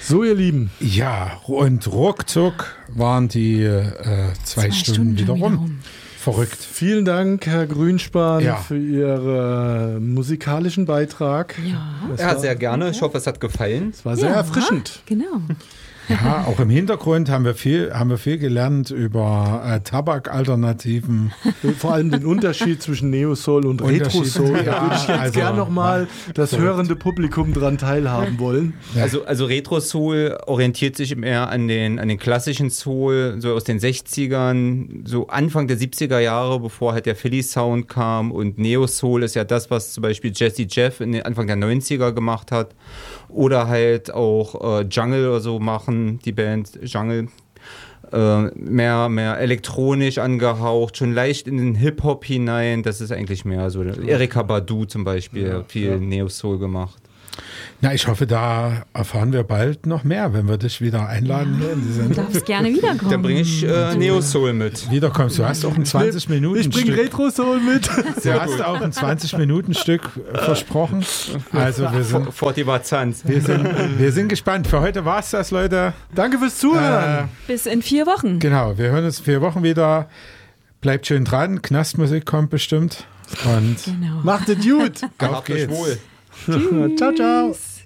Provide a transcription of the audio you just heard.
So, ihr Lieben. Ja, und ruckzuck waren die 2 Stunden wieder rum. Verrückt. Vielen Dank, Herr Grünspan, für Ihren musikalischen Beitrag. Ja, sehr gerne. Ich hoffe, es hat gefallen. Es war sehr erfrischend. Genau. Ja, auch im Hintergrund haben wir viel gelernt über Tabakalternativen. Vor allem den Unterschied zwischen Neo-Soul und Retro-Soul. Da würde ich jetzt gerne nochmal das hörende Publikum dran teilhaben wollen. Ja. Also Retro-Soul orientiert sich mehr an den klassischen Soul, so aus den 60ern, so Anfang der 70er Jahre, bevor halt der Philly-Sound kam. Und Neo-Soul ist ja das, was zum Beispiel Jazzy Jeff Anfang der 90er gemacht hat. Oder halt auch Jungle oder so machen, die Band Jungle. Mehr elektronisch angehaucht, schon leicht in den Hip-Hop hinein. Das ist eigentlich mehr so. Erykah Badu zum Beispiel hat viel Neo-Soul gemacht. Na, ich hoffe, da erfahren wir bald noch mehr, wenn wir dich wieder einladen hier in die Sendung. Du darfst gerne wiederkommen. Dann bringe ich Neo-Soul mit. Wiederkommst, du hast auch ein 20-Minuten-Stück. Ich bringe Retro-Soul mit. Du hast auch ein 20-Minuten-Stück versprochen. Also wir sind gespannt. Für heute war es das, Leute. Danke fürs Zuhören. Bis in 4 Wochen. Genau, wir hören uns in 4 Wochen wieder. Bleibt schön dran. Knastmusik kommt bestimmt. Und macht es gut. Auf geht's. Wohl. Ciao, ciao.